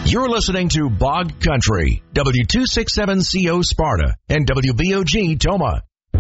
You're listening to Bog Country, W267CO Sparta and WVOG Toma.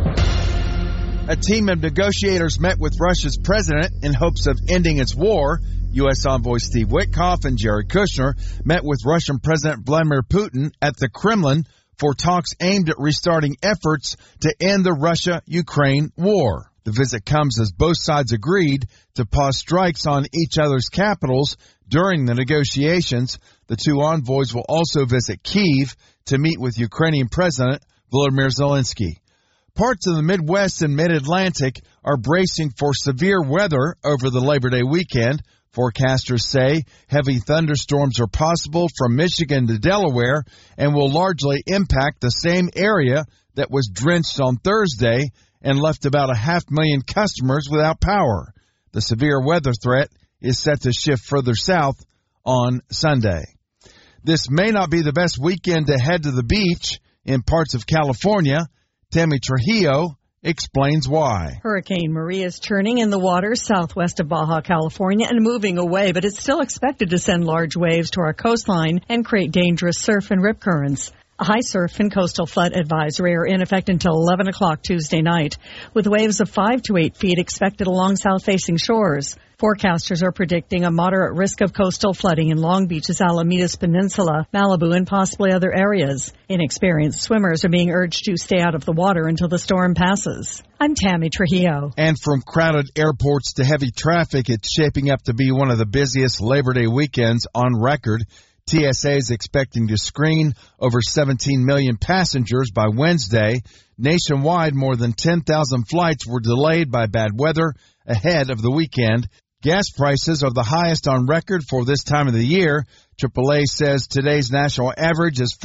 A team of negotiators met with Russia's president in hopes of ending its war. U.S. envoy Steve Witkoff and Jared Kushner met with Russian President Vladimir Putin at the Kremlin for talks aimed at restarting efforts to end the Russia-Ukraine war. The visit comes as both sides agreed to pause strikes on each other's capitals during the negotiations. The two envoys will also visit Kyiv to meet with Ukrainian President Volodymyr Zelensky. Parts of the Midwest and Mid-Atlantic are bracing for severe weather over the Labor Day weekend. Forecasters say heavy thunderstorms are possible from Michigan to Delaware and will largely impact the same area that was drenched on Thursday and left about 500,000 customers without power. The severe weather threat is set to shift further south on Sunday. This may not be the best weekend to head to the beach in parts of California. Tammy Trujillo explains why. Hurricane Maria is churning in the waters southwest of Baja California and moving away, but it's still expected to send large waves to our coastline and create dangerous surf and rip currents. A high surf and coastal flood advisory are in effect until 11 o'clock Tuesday night, with waves of 5 to 8 feet expected along south-facing shores. Forecasters are predicting a moderate risk of coastal flooding in Long Beach's Alamedas Peninsula, Malibu, and possibly other areas. Inexperienced swimmers are being urged to stay out of the water until the storm passes. I'm Tammy Trujillo. And from crowded airports to heavy traffic, it's shaping up to be one of the busiest Labor Day weekends on record. TSA is expecting to screen over 17 million passengers by Wednesday. Nationwide, more than 10,000 flights were delayed by bad weather ahead of the weekend. Gas prices are the highest on record for this time of the year. AAA says today's national average is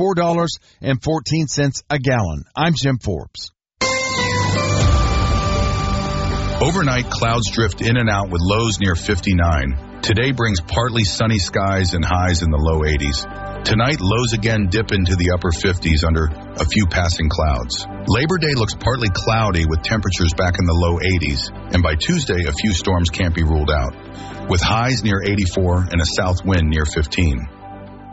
$4.14 a gallon. I'm Jim Forbes. Overnight, clouds drift in and out with lows near 59. Today brings partly sunny skies and highs in the low 80s. Tonight, lows again dip into the upper 50s under a few passing clouds. Labor Day looks partly cloudy with temperatures back in the low 80s, and by Tuesday, a few storms can't be ruled out, with highs near 84 and a south wind near 15.